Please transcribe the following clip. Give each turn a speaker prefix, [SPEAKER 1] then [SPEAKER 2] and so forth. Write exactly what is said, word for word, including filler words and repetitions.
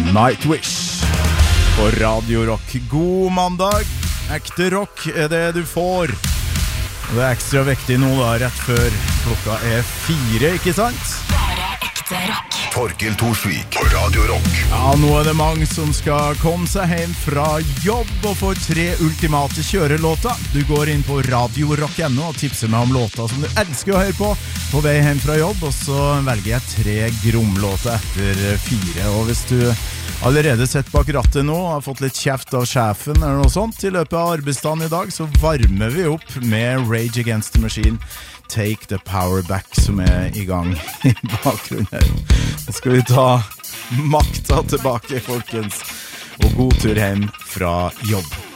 [SPEAKER 1] Nightwish på Radio Rock. God mandag. Ekte rock er det du får. Det er ekstra viktig nå da, rett før klokka er fire, ikke sant?
[SPEAKER 2] Bare ekte rock.
[SPEAKER 3] Torkel Torsvik på Radio Rock.
[SPEAKER 1] Ja, nå er det mange som skal komme seg hjem fra jobb og får tre ultimate kjørelåter. Du går inn på Radio Rock punkt no og tipser meg om låter som du elsker å høre på på vei hjem fra jobb, og så velger jeg tre gromlåter etter fire. Og hvis du allerede sett bak rattet nå og har fått litt kjeft av sjefen eller noe sånt i løpet av arbeidsdagen i dag, så varmer vi opp med Rage Against the Machine, Take the Power Back, som er i gang i bakgrunnen her. Nå skal vi ta makta tilbake, folkens, og god tur hjem fra jobb.